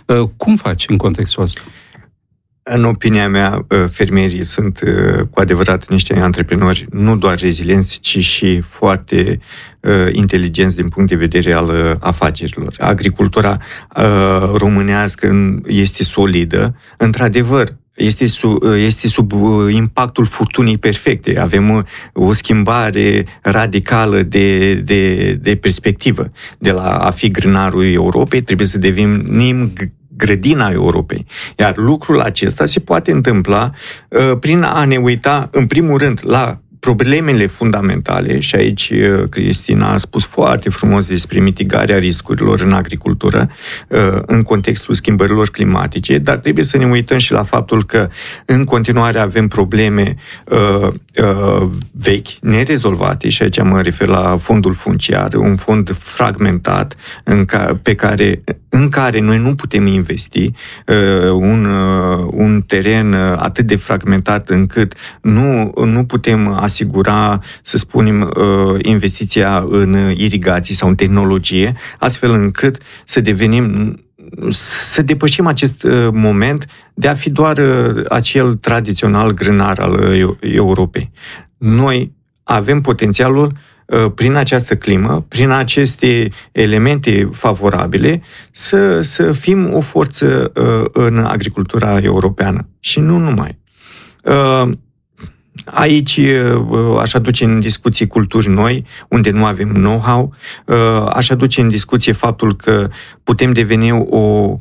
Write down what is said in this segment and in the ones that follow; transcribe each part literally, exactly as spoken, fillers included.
Cum faci în contextul ăsta? În opinia mea, fermierii sunt cu adevărat niște antreprenori nu doar rezilienți, ci și foarte inteligenți din punct de vedere al afacerilor. Agricultura românească este solidă, într-adevăr, Este sub, este sub impactul furtunii perfecte. Avem o schimbare radicală de, de, de perspectivă. De la a fi grânarul Europei, trebuie să devenim grădina Europei. Iar lucrul acesta se poate întâmpla uh, prin a ne uita, în primul rând, la problemele fundamentale, și aici Cristina a spus foarte frumos despre mitigarea riscurilor în agricultură, în contextul schimbărilor climatice, dar trebuie să ne uităm și la faptul că în continuare avem probleme uh, uh, vechi, nerezolvate, și aici mă refer la fondul funciar, un fond fragmentat în, ca, pe care, în care noi nu putem investi, uh, un, uh, un teren atât de fragmentat încât nu, nu putem asigura, să spunem, investiția în irigații sau în tehnologie, astfel încât să devenim, să depășim acest moment de a fi doar acel tradițional grânar al Europei. Noi avem potențialul, prin această climă, prin aceste elemente favorabile, să, să fim o forță în agricultura europeană. Și nu numai. Aici aș aduce în discuție culturi noi, unde nu avem know-how, aș aduce în discuție faptul că putem deveni o,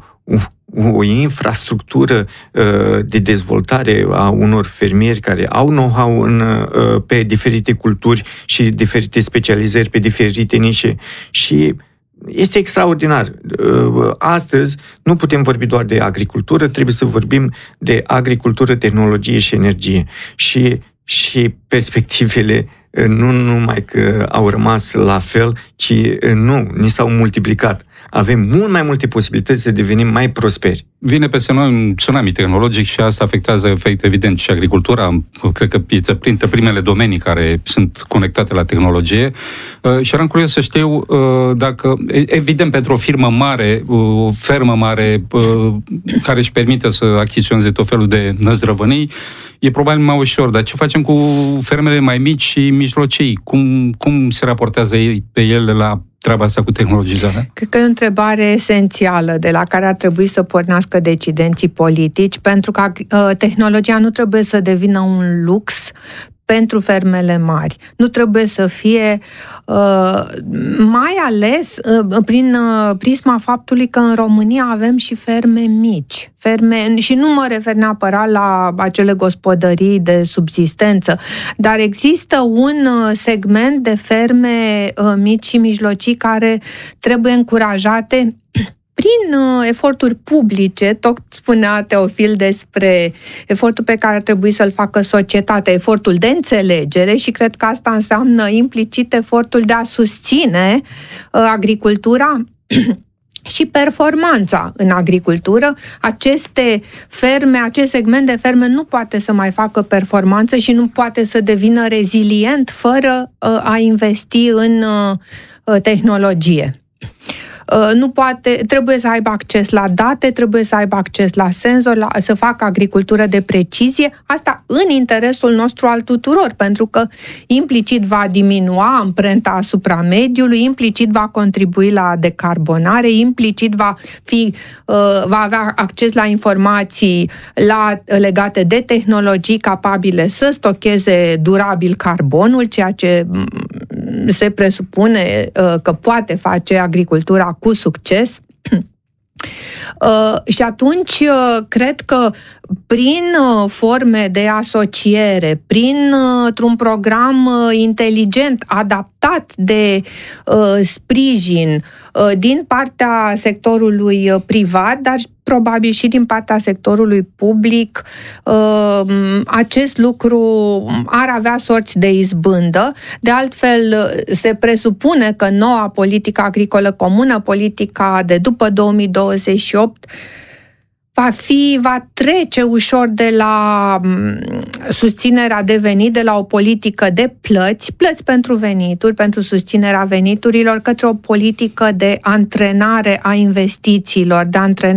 o infrastructură de dezvoltare a unor fermieri care au know-how în, pe diferite culturi și diferite specializări, pe diferite nișe, și este extraordinar. Astăzi nu putem vorbi doar de agricultură, trebuie să vorbim de agricultură, tehnologie și energie. Și, și perspectivele nu numai că au rămas la fel, ci nu, ni s-au multiplicat. Avem mult mai multe posibilități să devenim mai prosperi. Vine peste noi un tsunami tehnologic și asta afectează, efect, evident, și agricultura. Cred că este printre primele domenii care sunt conectate la tehnologie. Și eram curios să știu dacă, evident, pentru o firmă mare, o fermă mare, care își permite să achiziționeze tot felul de năzdrăvănii, e probabil mai ușor. Dar ce facem cu fermele mai mici și mijlocii? Cum, cum se raportează ei pe ele la treaba asta cu tehnologizarea? Cred că e o întrebare esențială de la care ar trebui să pornească decidenții politici, pentru că tehnologia nu trebuie să devină un lux pentru fermele mari. Nu trebuie să fie, uh, mai ales uh, prin uh, prisma faptului că în România avem și ferme mici. Ferme, și nu mă refer neapărat la acele gospodării de subzistență, dar există un uh, segment de ferme uh, mici și mijlocii care trebuie încurajate prin uh, eforturi publice. Tot spunea Teofil despre efortul pe care ar trebui să-l facă societatea, efortul de înțelegere, și cred că asta înseamnă implicit efortul de a susține uh, agricultura și performanța în agricultură. Aceste ferme, acest segment de ferme nu poate să mai facă performanță și nu poate să devină rezilient fără uh, a investi în uh, tehnologie. Nu poate, trebuie să aibă acces la date, trebuie să aibă acces la senzori, la, să facă agricultură de precizie, asta în interesul nostru al tuturor, pentru că implicit va diminua amprenta asupra mediului, implicit va contribui la decarbonare, implicit va, fi, va avea acces la informații la, legate de tehnologii capabile să stocheze durabil carbonul, ceea ce se presupune că poate face agricultura cu succes. Uh, și atunci uh, cred că prin uh, forme de asociere, printr-un program uh, inteligent, adaptat de uh, sprijin uh, din partea sectorului uh, privat, dar probabil și din partea sectorului public, uh, acest lucru ar avea sorți de izbândă. De altfel, se presupune că noua politică agricolă comună, politica de după două mii douăzeci și opt, va fi, va trece ușor de la susținerea de venit, de la o politică de plăți, plăți pentru venituri, pentru susținerea veniturilor, către o politică de antrenare a investițiilor, de antrenare